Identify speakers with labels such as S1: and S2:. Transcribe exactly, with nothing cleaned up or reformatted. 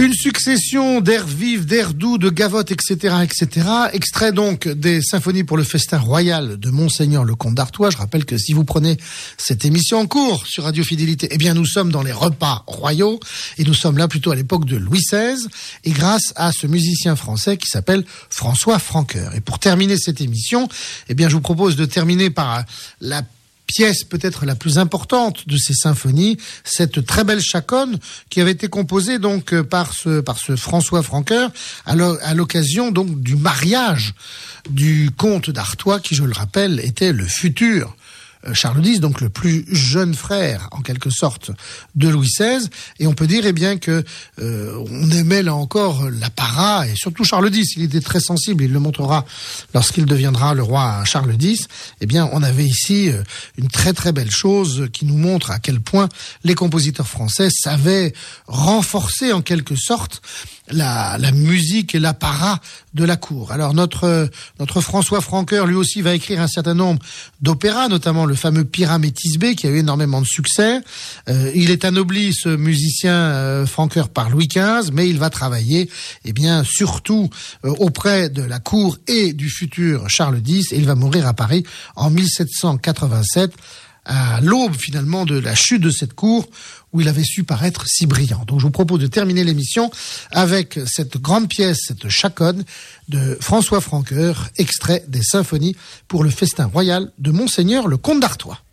S1: Une succession d'airs vifs, d'airs doux, de gavottes, et cetera, et cetera. Extrait donc des symphonies pour le festin royal de Monseigneur le Comte d'Artois. Je rappelle que si vous prenez cette émission en cours sur Radio Fidélité, eh bien nous sommes dans les repas royaux et nous sommes là plutôt à l'époque de Louis seize et grâce à ce musicien français qui s'appelle François Francoeur. Et pour terminer cette émission, eh bien je vous propose de terminer par la pièce peut-être la plus importante de ces symphonies, cette très belle chaconne qui avait été composée donc par ce par ce François Francoeur à l'occasion donc du mariage du comte d'Artois qui, je le rappelle, était le futur Charles X, donc le plus jeune frère en quelque sorte de Louis seize, et on peut dire eh bien que euh, on aimait là encore l'apparat, et surtout Charles X, il était très sensible, il le montrera lorsqu'il deviendra le roi Charles X. Eh bien on avait ici euh, une très très belle chose qui nous montre à quel point les compositeurs français savaient renforcer en quelque sorte la, la musique et l'apparat de la cour. Alors notre notre François Francoeur lui aussi va écrire un certain nombre d'opéras, notamment le fameux Pyramétisbé qui a eu énormément de succès. Euh, il est anobli, ce musicien euh, Francoeur, par Louis quinze, mais il va travailler eh bien surtout euh, auprès de la cour et du futur Charles X, et il va mourir à Paris en mille sept cent quatre-vingt-sept, à l'aube finalement de la chute de cette cour où il avait su paraître si brillant. Donc je vous propose de terminer l'émission avec cette grande pièce, cette chaconne de François Francoeur, extrait des symphonies pour le festin royal de Monseigneur le Comte d'Artois.